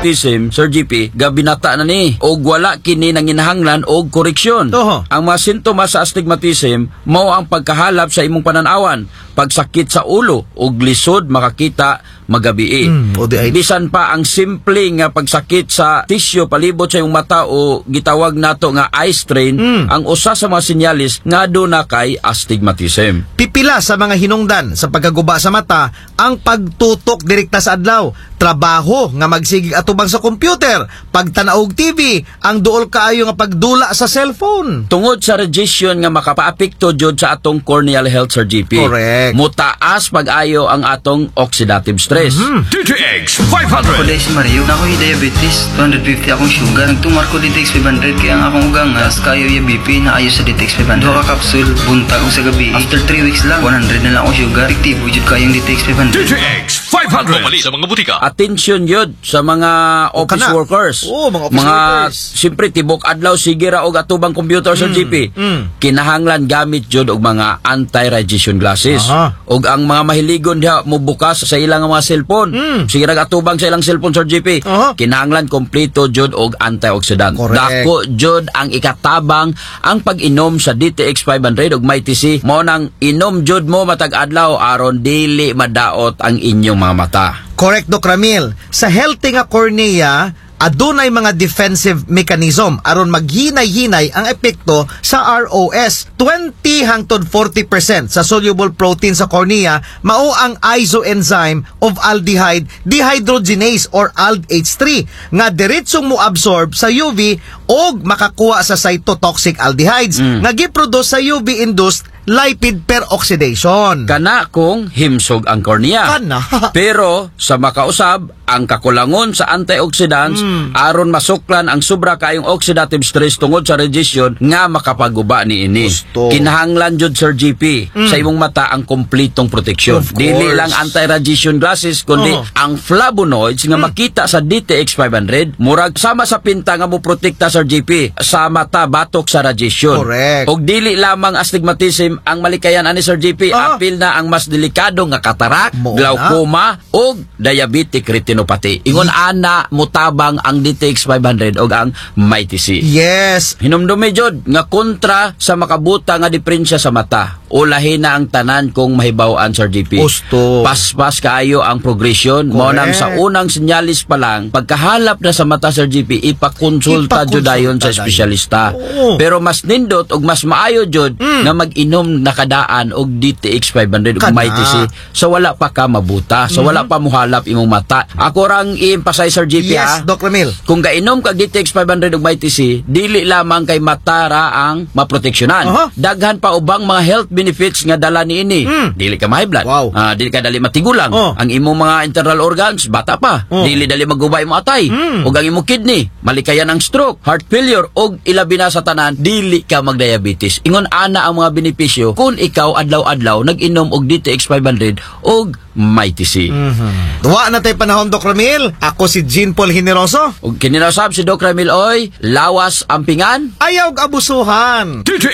astigmatism, Sir GP, gabinata na ni og wala kini nanginahanglan og koreksyon. Ang mga sintomas sa astigmatism mao ang pagkahalap sa imong pananawan, pagsakit sa ulo ug lisod makakita magabi. Bisan pa ang simple nga pagsakit sa tisyo palibot sa iyong mata o gitawag nato nga eye strain ang usa sa mga sinyalis nga aduna kay astigmatism. Pipila sa mga hinungdan sa pagkaguba sa mata ang pagtutok direkta sa adlaw, trabaho nga magsigig atubang sa computer, pagtanaw og TV, ang duol kaayo nga pagdula sa cellphone. Tungod sa radiation nga makapaapekto jud sa atong corneal health, Sir GP. Correct. Mutaas pag-ayo ang atong oxidative stress. DTX 500. Ako dahil si Mario, na ako'y diabetes, 250 akong sugar. Nagtumar ko DTX 500 kaya ang akong ugangas, kayo yung BP na ayos sa DTX 500. Doha ka kapsul, buntag ko sa gabi. After 3 weeks lang, 100 na lang akong sugar. Efektibo jud kayong DTX 500. DTX 500. Pumali sa mga butika. Attention yun sa mga office workers. Mga office workers. Siyempre, tibok adlaw, sige ra og atubang computer sa GP. Kinahanglan gamit yun og mga anti-radiation glasses. Og ang mga mahiligon diha mo bukas sa ilang mga cellphone. Sige ra atubang sa ilang cellphone, Sir GP. Kinahanglan kompleto jud og antioxidant. Dako jud ang ikatabang ang pag-inom sa DTX 500 og may TC. Mao nang inom jud mo matag adlaw aron dili madaot ang inyong mga mata. Correct, Doc Ramil. Sa healthy nga cornea, adunay mga defensive mechanism aron maghinay-hinay ang epekto sa ROS. 20 hangtod 40% sa soluble protein sa cornea mao ang isoenzyme of aldehyde dehydrogenase or ALDH3 nga diretsong mo absorb sa UV og makakuha sa cytotoxic aldehydes nga giproduce sa UV induced lipid peroxidation. Kana kung himsog ang cornea. Pero sa makausab, ang kakulangon sa antioxidants aron masuklan ang sobra kayong oxidative stress tungod sa radiation nga makapaguba ni ini. Kinahanglan jud, Sir GP, sa imong mata ang kompletong proteksyon. Dili lang anti-radiation glasses kundi ang flavonoids nga makita sa DTX 500 murag sama sa pinta nga mo protekta, Sir GP, sa mata batok sa radiation. Correct. Og dili lamang astigmatism ang malikayan ani, Sir GP, apil na ang mas delikado nga katarak, glaucoma og diabetic retinopathy. Ingon ana mutabang ang DTX 500 og ang MyTC. Yes. Hinumdumi jud nga kontra sa makabuta nga diferensya sa mata. Ulahi na ang tanan kung mahibaw-an, Sir GP. Paspas kaayo ang progression. Mo nang sa unang sinyalis pa lang, pagkahalap na sa mata, Sir GP, ipakonsulta jud dayon sa espesyalista. Pero mas nindot og mas maayo jud nga mag-inom nakadaan og DTX 500 ug MyTC so wala pa ka mabuta, so wala pa muhalap imong mata. Ako rang i-emphasize, Sir GP, Doc Ramil. Kung gainom kag DTX 500 ug MyTC, dili lamang kay mata ra ang maproteksyonan. Daghan pa ubang mga health benefits nga dala niini. Dili ka ma-high blood, dili ka dali matigulang, ang imong mga internal organs bata pa, dili dali magubay imong atay, ug ang imong kidney malikayan ang stroke, heart failure, ug ilabi na sa tanan dili ka magdiabetes. Ingon ana ang mga benepisyo kung ikaw adlaw-adlaw nag-inom og DTX 500 og MyTC. Duwa na tayo panahon, Doc Ramil. Ako si Jean Paul Generoso. Og kininasab si Doc Ramil oy, lawas ampingan, ayaw abusuhan. DTX